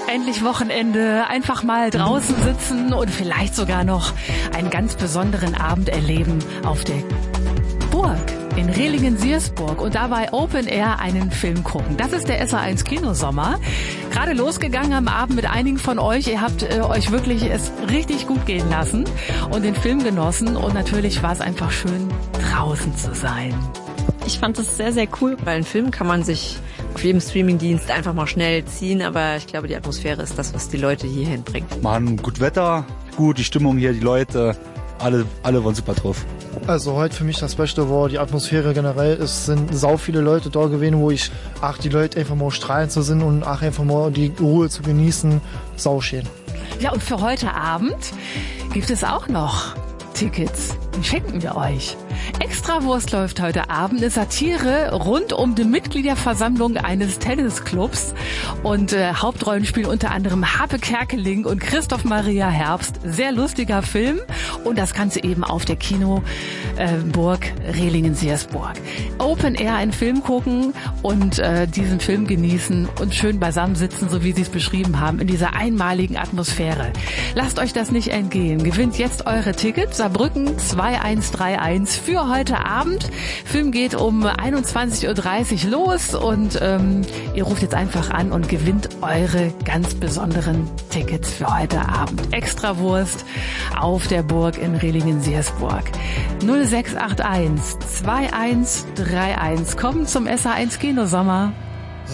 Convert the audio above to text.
Endlich Wochenende, einfach mal draußen sitzen und vielleicht sogar noch einen ganz besonderen Abend erleben auf der Burg in Rehlingen-Siersburg und dabei Open Air einen Film gucken. Das ist der SA1 Kinosommer. Gerade losgegangen am Abend mit einigen von euch. Ihr habt euch wirklich es richtig gut gehen lassen und den Film genossen und natürlich war es einfach schön, draußen zu sein. Ich fand das sehr, sehr cool, weil einen Film kann man sich auf jedem Streamingdienst einfach mal schnell ziehen, aber ich glaube, die Atmosphäre ist das, was die Leute hierhin bringt. Man, gut Wetter, gut, die Stimmung hier, die Leute, alle waren super drauf. Also heute für mich das Beste war die Atmosphäre generell. Es sind sau viele Leute da gewesen, wo die Leute einfach mal strahlen zu sind und einfach mal die Ruhe zu genießen. Sau schön. Ja, und für heute Abend gibt es auch noch Tickets. Die schenken wir euch. Extrawurst läuft heute Abend, eine Satire rund um die Mitgliederversammlung eines Tennisclubs und Hauptrollen spielen unter anderem Happe Kerkeling und Christoph Maria Herbst. Sehr lustiger Film und das Ganze eben auf der Kinoburg Rehlingen-Siersburg. Open Air einen Film gucken und diesen Film genießen und schön beisammen sitzen, so wie sie es beschrieben haben, in dieser einmaligen Atmosphäre. Lasst euch das nicht entgehen. Gewinnt jetzt eure Tickets. Saarbrücken 2131 für heute Abend. Film geht um 21.30 Uhr los und ihr ruft jetzt einfach an und gewinnt eure ganz besonderen Tickets für heute Abend. Extrawurst auf der Burg in Rehlingen-Siersburg. 0681 2131. Kommt zum SA1 Kinosommer.